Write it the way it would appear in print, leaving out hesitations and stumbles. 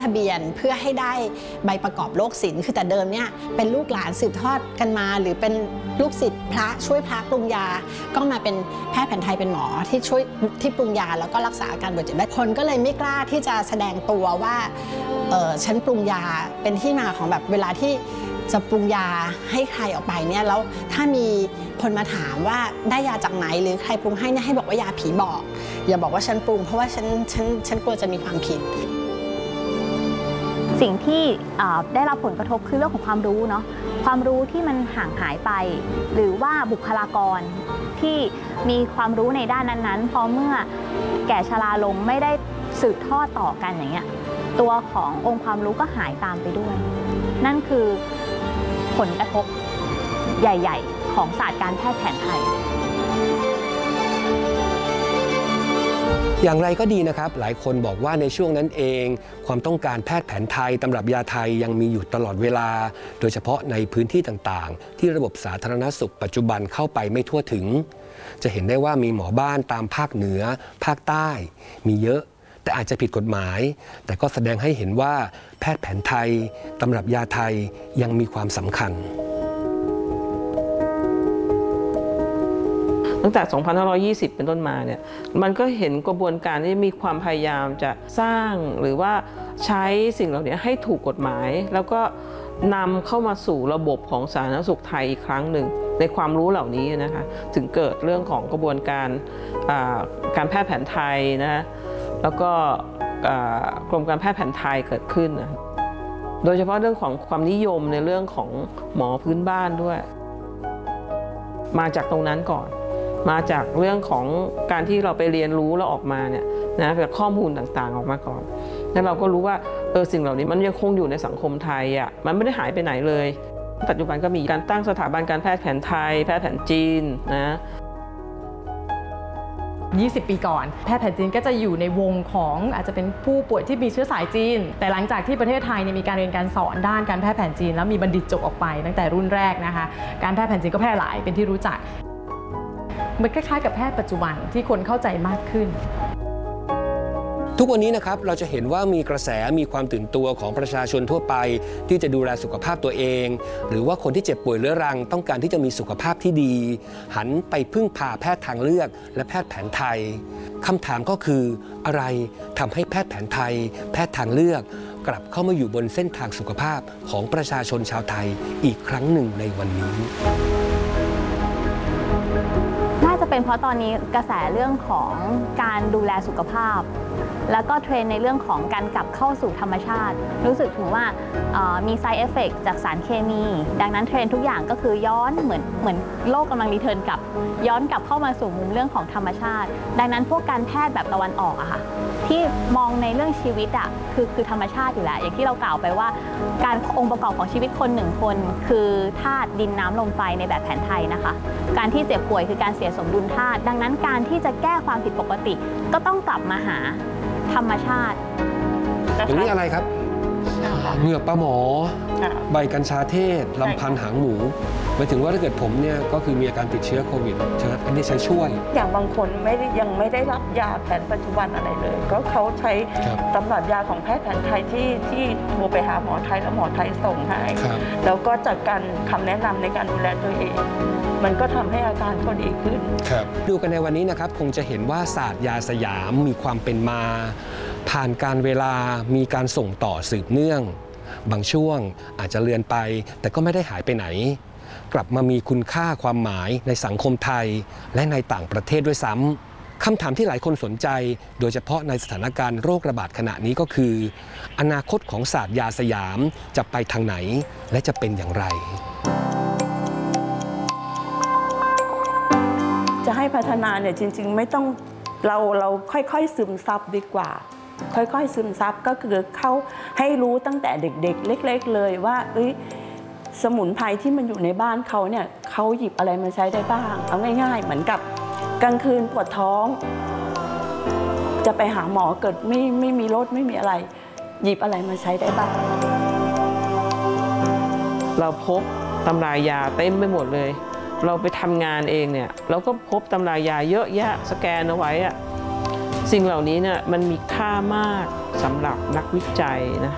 ทะเบียนเพื่อให้ได้ใบประกอบโรคศิลป์คือแต่เดิมเนี่ยเป็นลูกหลานสืบทอดกันมาหรือเป็นลูกศิษย์พระช่วยพระปรุงยาก็มาเป็นแพทย์แผนไทยเป็นหมอที่ช่วยที่ปรุงยาแล้วก็รักษาอาการบาดเจ็บได้คนก็เลยไม่กล้าที่จะแสดงตัวว่าฉันปรุงยาเป็นที่มาของแบบเวลาที่จะปรุงยาให้ใครออกไปเนี่ยแล้วถ้ามีคนมาถามว่าได้ยาจากไหนหรือใครปรุงให้เนี่ยให้บอกว่ายาผีบอกอย่าบอกว่าฉันปรุงเพราะว่าฉันกลัวจะมีความผิดสิ่งที่ได้รับผลกระทบคือเรื่องของความรู้เนาะความรู้ที่มันห่างหายไป หรือว่าบุคลากรที่มีความรู้ในด้านนั้นๆพอเมื่อแก่ชราลงไม่ได้สืบทอดต่อกันอย่างเงี้ยตัวขององค์ความรู้ก็หายตามไปด้วยนั่นคือผลกระทบใหญ่ๆของศาสตร์การแพทย์แผนไทยอย่างไรก็ดีนะครับหลายคนบอกว่าในช่วงนั้นเองความต้องการแพทย์แผนไทยตำรับยาไทยยังมีอยู่ตลอดเวลาโดยเฉพาะในพื้นที่ต่างๆที่ระบบสาธารณสุขปัจจุบันเข้าไปไม่ทั่วถึงจะเห็นได้ว่ามีหมอบ้านตามภาคเหนือภาคใต้มีเยอะแต่อาจจะผิดกฎหมายแต่ก็แสดงให้เห็นว่าแพทย์แผนไทยตำรับยาไทยยังมีความสำคัญตั้งแต่ 2520 เป็นต้นมาเนี่ยมันก็เห็นกระบวนการที่มีความพยายามจะสร้างหรือว่าใช้สิ่งเหล่านี้ให้ถูกกฎหมายแล้วก็นำเข้ามาสู่ระบบของสาธารณสุขไทยอีกครั้งหนึ่งในความรู้เหล่านี้นะคะถึงเกิดเรื่องของกระบวนการการแพทย์แผนไทยนะแล้วก็กรมการแพทย์แผนไทยเกิดขึ้นนะโดยเฉพาะเรื่องของความนิยมในเรื่องของหมอพื้นบ้านด้วยมาจากตรงนั้นก่อนมาจากเรื่องของการที่เราไปเรียนรู้แล้วออกมาเนี่ยนะจากข้อมูลต่างๆออกมาก่อนแล้วเราก็รู้ว่าสิ่งเหล่านี้มันยังคงอยู่ในสังคมไทยอ่ะมันไม่ได้หายไปไหนเลยปัจจุบันก็มีการตั้งสถาบันการแพทย์แผนไทยแพทย์แผนจีนนะ 20 ปีก่อนแพทย์แผนจีนก็จะอยู่ในวงของอาจจะเป็นผู้ป่วยที่มีเชื้อสายจีนแต่หลังจากที่ประเทศไทยมีการเรียนการสอนด้านการแพทย์แผนจีนแล้วมีบัณฑิตจบออกไปตั้งแต่รุ่นแรกนะคะการแพทย์แผนจีนก็แพร่หลายเป็นที่รู้จักมันคล้ายๆกับแพทย์ปัจจุบันที่คนเข้าใจมากขึ้นทุกวันนี้นะครับเราจะเห็นว่ามีกระแสมีความตื่นตัวของประชาชนทั่วไปที่จะดูแลสุขภาพตัวเองหรือว่าคนที่เจ็บป่วยเรื้อรังต้องการที่จะมีสุขภาพที่ดีหันไปพึ่งพาแพทย์ทางเลือกและแพทย์แผนไทยคำถามก็คืออะไรทำให้แพทย์แผนไทยแพทย์ทางเลือกกลับเข้ามาอยู่บนเส้นทางสุขภาพของประชาชนชาวไทยอีกครั้งหนึ่งในวันนี้น่าจะเป็นเพราะตอนนี้กระแสเรื่องของการดูแลสุขภาพแล้วก็เทรนในเรื่องของการกลับเข้าสู่ธรรมชาติรู้สึกถึงว่ามี side effect จากสารเคมีดังนั้นเทรนทุกอย่างก็คือย้อนเหมือนโลกกำลังรีเทิร์นกลับย้อนกลับเข้ามาสู่มุมเรื่องของธรรมชาติดังนั้นพวกการแพทย์แบบตะวันออกอะค่ะที่มองในเรื่องชีวิตอะคือธรรมชาติอยู่แล้วอย่างที่เรากล่าวไปว่าการองค์ประกอบของชีวิตคนหนึ่งคนคือธาตุดินน้ำลมไฟในแบบแผนไทยนะคะการที่เจ็บป่วยคือการเสียสมดุลธาตุดังนั้นการที่จะแก้ความผิดปกติก็ต้องกลับมาหาธรรมชาติอย่างนี้อะไรครับเหงือกปลาหมอใบกัญชาเทศลำพันหางหมูหมายถึงว่าถ้าเกิดผมเนี่ยก็คือมีอาการติดเชื้อโควิดใช่ไหมอันนี้ใช้ช่วยอย่างบางคนยังไม่ได้รับยาแผนปัจจุบันอะไรเลยก็เขาใช้ตำรับยาของแพทย์แผนไทยที่โทรไปหาหมอไทยแล้วหมอไทยส่งให้แล้วก็จากการคำแนะนำในการดูแลตัวเองมันก็ทำให้อาการเขาดีขึ้นดูกันในวันนี้นะครับคงจะเห็นว่าศาสตร์ยาสยามมีความเป็นมาผ่านการเวลามีการส่งต่อสืบเนื่องบางช่วงอาจจะเลือนไปแต่ก็ไม่ได้หายไปไหนกลับมามีคุณค่าความหมายในสังคมไทยและในต่างประเทศด้วยซ้ำคำถามที่หลายคนสนใจโดยเฉพาะในสถานการณ์โรคระบาดขณะนี้ก็คืออนาคตของศาสตร์ยาสยามจะไปทางไหนและจะเป็นอย่างไรจะให้พัฒนาเนี่ยจริงๆไม่ต้องเราค่อยๆซึมซับดีกว่าค่อยๆซึมซับก็คือเขาให้รู้ตั้งแต่เด็กๆเล็กๆเลยว่าสมุนไพรที่มันอยู่ในบ้านเขาเนี่ยเขาหยิบอะไรมาใช้ได้บ้างเอาง่ายๆเหมือนกับกลางคืนปวดท้องจะไปหาหมอเกิดไม่มีรถไม่มีอะไรหยิบอะไรมาใช้ได้บ้างเราพบตำรายาเต็มไปหมดเลยเราไปทำงานเองเนี่ยเราก็พบตำรายาเยอะแยะสแกนเอาไว้อะสิ่งเหล่านี้เนี่ยมันมีค่ามากสำหรับนักวิจัยนะ